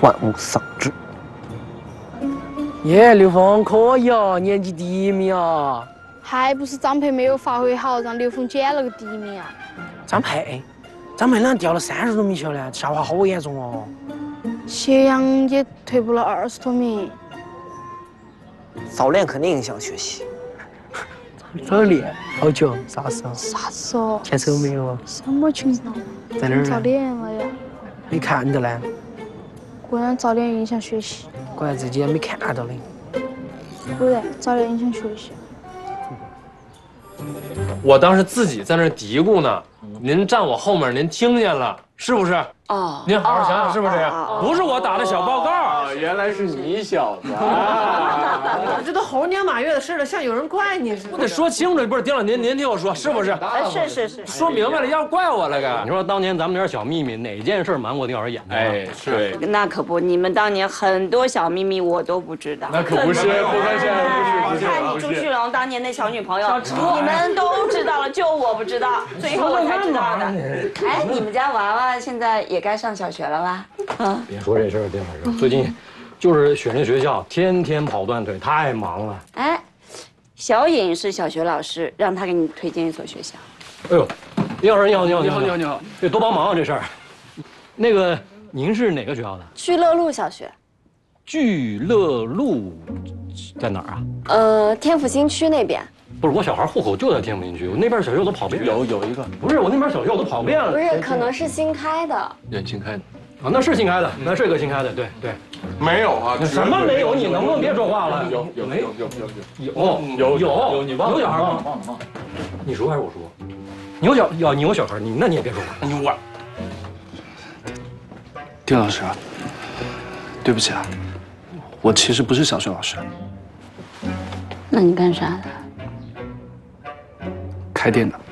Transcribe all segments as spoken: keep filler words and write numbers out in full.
玩物丧志。 耶，刘峰可以哦，年级第一名啊！ 还不是张培没有发挥好，让刘峰捡了个第一名啊！ 张培，张培啷掉了三十多名去了，下滑好严重哦。 斜阳也退步了二十多名。 早恋肯定影响学习。 早恋？好久？啥时候？ 啥时候？ 牵手没有？ 什么情况？ 在哪儿？ 早恋了呀？ 没看到呢。 果然早恋影响学习。 果然自己也没看到的。 果然早恋影响学习。 我当时自己在那嘀咕呢，您站我后面，您听见了是不是？哦，您好好想想是不是？不是我打的小报告， 原来是你小子。 这都猴年马月的事了，像有人怪你似的。 我得说清楚，不是丁老，您您听我说，是不是？ 哎，是是是， 说明白了，要怪我了该。 你说当年咱们点小秘密，哪件事瞒过丁老师眼睛？ 哎，是。 那可不，你们当年很多小秘密我都不知道。 那可不是，不是，不是， 看你朱旭龙当年那小女朋友，你们都知道了，就我不知道，最后我才知道的。哎，你们家娃娃现在也该上小学了吧？啊， 别说这事儿，丁老师，最近就是选这学校，天天跑断腿，太忙了。 哎，小颖是小学老师，让她给你推荐一所学校。 哎呦，丁老师你好，你好， 你好，你好，你好， 得多帮忙啊这事儿。那个，您是哪个学校的？ 聚乐路小学。 聚乐路在哪儿啊？ 呃，天府新区那边。 不是，我小孩户口就在天府新区，我那边小学我都跑遍了。 有有一个， 不是我那边小学我都跑遍了。 不是，可能是新开的。 对，新开的。 啊，那是新开的，那是个新开的，对对。 没有啊？ 什么没有？你能不能别说话了？ 有有没有有有有有有有，你忘了？ 有小孩吗？ 忘了忘了。 你说还是我说？你有小要你有小孩，你那你也别说话。 你我。丁老师，对不起啊，我其实不是小学老师。 那你干啥的？ 开店的。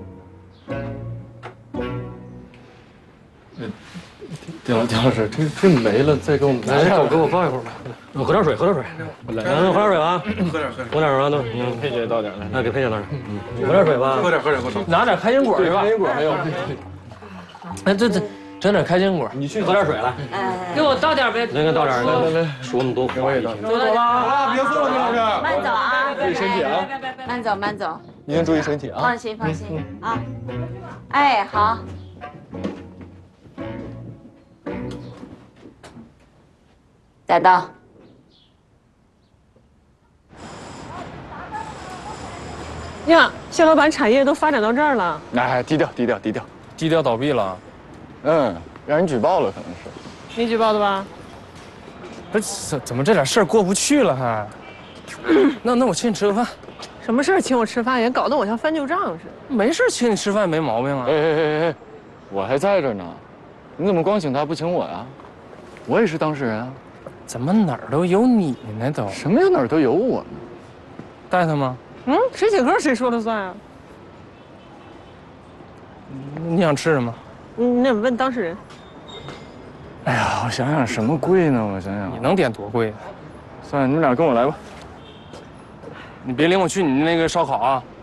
丁老丁老师，这这没了，再给我们来一给我抱一会儿吧。喝点水，喝点水。来，喝点水啊！ 喝点喝点。 喝点啊都。 嗯，佩姐倒点来。 那给佩姐倒点。嗯，喝点水吧。 喝点喝点喝点。 拿点开心果去吧。 开心果还有。 哎，这这整点开心果。 你去喝点水来。 给我倒点呗。 那个倒点。 来来来， 说那么多话。 我也倒。 走了走了啊！别送了，丁老师。 慢走啊！ 注意身体啊！ 慢走慢走。 一定注意身体啊！ 放心放心啊！哎，好。带到。 呀，谢老板产业都发展到这儿了。 哎，低调低调低调， 低调倒闭了。 嗯，让人举报了，可能是。 你举报的吧？ 不是怎怎么这点事儿过不去了还？那那我请你吃个饭。 什么事儿请我吃饭，也搞得我像翻旧账似的。 没事，请你吃饭没毛病啊。 哎哎哎哎，我还在这呢，你怎么光请他不请我呀？我也是当事人啊。 怎么哪儿都有你呢？都什么叫哪儿都有我呢？ 带他吗？ 嗯，谁请客谁说了算啊？ 你想吃什么？ 嗯，那你问当事人。 哎呀，我想想什么贵呢？我想想， 你能点多贵？ 算了，你们俩跟我来吧。 你别领我去你那个烧烤啊！